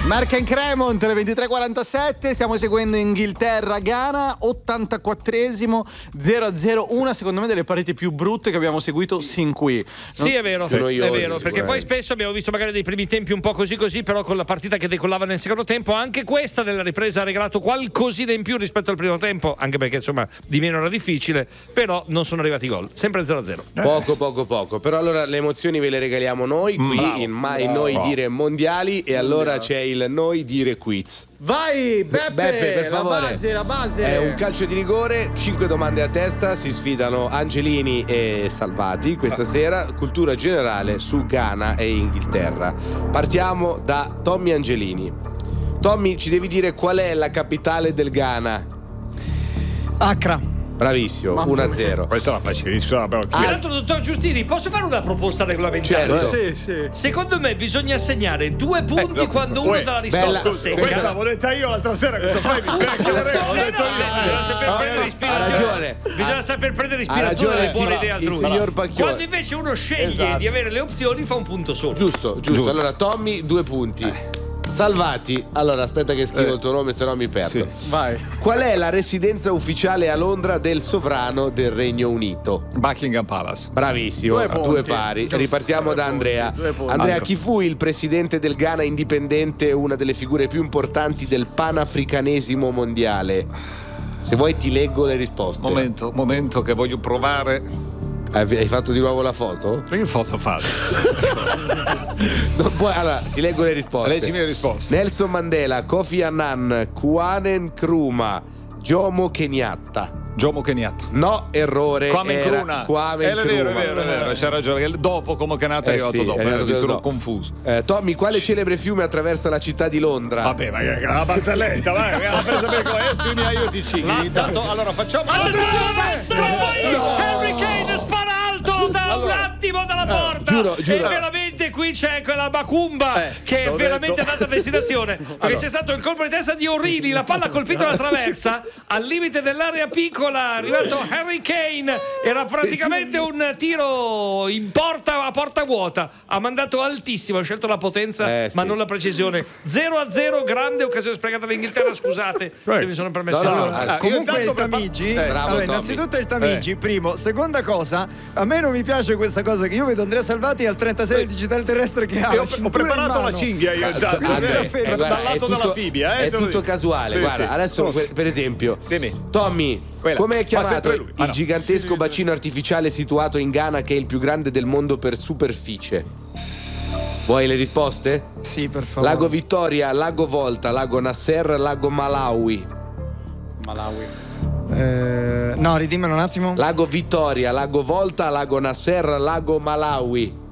Marca in Cremont, alle 23:47, stiamo seguendo Inghilterra-Ghana, 84esimo, 0-0, una secondo me delle partite più brutte che abbiamo seguito sin qui. Sì, è vero, noiosi, è vero, perché poi spesso abbiamo visto magari dei primi tempi un po' così, però con la partita che decollava nel secondo tempo, anche questa della ripresa ha regalato qualcosina in più rispetto al primo tempo, anche perché insomma di meno era difficile, però non sono arrivati gol, sempre 0-0. Poco, però allora le emozioni ve le regaliamo noi qui in Noi Dire Mondiali, e allora c'è il Noi Dire Quiz. Vai Beppe, per favore. la base. È un calcio di rigore, 5 domande a testa, si sfidano Angelini e Salvati questa sera, cultura generale su Ghana e Inghilterra. Partiamo da Tommy Angelini. Tommy, ci devi dire qual è la capitale del Ghana? Accra. Bravissimo, 1-0. Questa è la facilissima, però. Peraltro, dottor Giustini, posso fare una proposta regolamentare? Certo. Sì. Secondo me bisogna assegnare 2 punti quando uno dà la risposta secca. Questa l'avevo detta io l'altra sera, cosa fai? Mi fai anche le regole, l'ho detto io. Bisogna saper prendere ispirazione. Bisogna saper prendere ispirazione dalle buone idee altrui. Signor Pacchioni. Quando invece uno sceglie di avere le opzioni, fa un punto solo. Giusto. Allora, Tommy, 2 punti. Salvati, allora aspetta che scrivo il tuo nome, se no mi perdo. Sì. Vai. Qual è la residenza ufficiale a Londra del sovrano del Regno Unito? Buckingham Palace. Bravissimo, 2 punti. 2 pari. Giusto. Ripartiamo da Andrea. 2 punti. Andrea, chi fu il presidente del Ghana indipendente, una delle figure più importanti del panafricanesimo mondiale? Se vuoi ti leggo le risposte. Momento che voglio provare. Hai fatto di nuovo la foto? Che foto fare? Non puoi, allora, ti leggo le risposte. Leggimi le risposte. Nelson Mandela, Kofi Annan, Kwame Nkrumah, Jomo Kenyatta. Jomo Kenyatta. No, errore. Kwame era Nkrumah. Kwame È vero, Nkrumah. c'è ragione. Dopo come Kenyatta è arrivato sì, dopo. è arrivato Mi sono dopo. confuso. Tommy, quale celebre fiume attraversa la città di Londra? Vabbè, ma che la barzelletta, vai, la presa per questo io ti cinghi. Intanto, allora facciamo. Harry Kane spara alto da un attimo dalla porta. Giuro. E veramente qui c'è quella Macumba che è veramente andata a destinazione. Perché c'è stato il colpo di testa di Orili, la palla ha colpito la traversa al limite dell'area piccola. È arrivato Harry Kane, era praticamente un tiro in porta a porta vuota. Ha mandato altissimo, ha scelto la potenza ma non la precisione. 0-0, grande occasione sprecata all'Inghilterra. Scusate se mi sono permesso. Comunque il Tamigi, Bravo, Tommy. innanzitutto il Tamigi, primo. Seconda cosa, a me non mi piace questa cosa che io vedo Andrea Salvati al 36 del digitale terrestre che ha. Ho preparato la cinghia io Andrea, dal guarda, lato della Fibia. È tutto casuale. Sì, guarda, sì. adesso per esempio, Dimmi. Tommy, Quella. come è Ma chiamato sempre lui. il gigantesco bacino artificiale situato in Ghana che è il più grande del mondo per superficie? Vuoi le risposte? Sì, per favore. Lago Vittoria, Lago Volta, Lago Nasser, Lago Malawi. No, ridimmelo un attimo. Lago Vittoria, Lago Volta, Lago Nasser, Lago Malawi.